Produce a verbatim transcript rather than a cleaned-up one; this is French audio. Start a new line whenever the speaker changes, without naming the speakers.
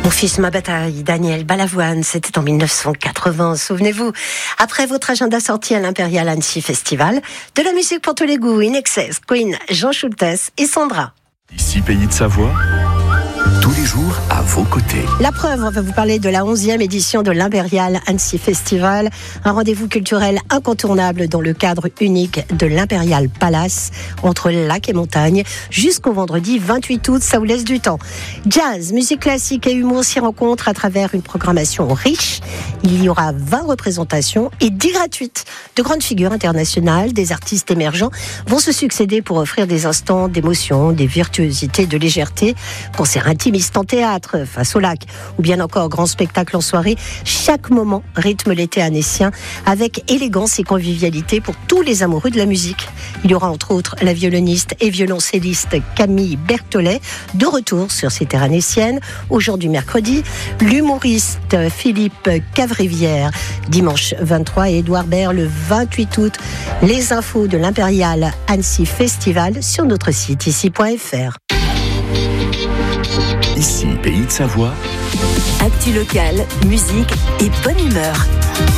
Mon fils, ma bataille, Daniel Balavoine, c'était en mille neuf cent quatre-vingts, souvenez-vous. Après votre agenda sorti à l'Impérial Annecy Festival, de la musique pour tous les goûts, In Excess, Queen, Jean Schultes et Sandra.
Ici Pays de Savoie, tous les jours à vos côtés.
La preuve, on va vous parler de la onzième édition de l'Impérial Annecy Festival, un rendez-vous culturel incontournable dans le cadre unique de l'Impérial Palace, entre lac et montagne, jusqu'au vendredi vingt-huit août, ça vous laisse du temps. Jazz, musique classique et humour s'y rencontrent à travers une programmation riche. Il y aura vingt représentations et dix gratuites. De grandes figures internationales, des artistes émergents vont se succéder pour offrir des instants d'émotion, des virtuosités, de légèreté, concerts intimistes en théâtre, face au lac, ou bien encore grand spectacle en soirée. Chaque moment rythme l'été annécien avec élégance et convivialité pour tous les amoureux de la musique. Il y aura entre autres la violoniste et violoncelliste Camille Berthollet, de retour sur ces terres annéciennes, aujourd'hui mercredi, l'humoriste Philippe Cavrivière, dimanche vingt-trois, et Édouard Baird le vingt-huit août. Les infos de l'Impérial Annecy Festival sur notre site ici point f r.
Ici, Pays de Savoie.
Actu local, musique et bonne humeur.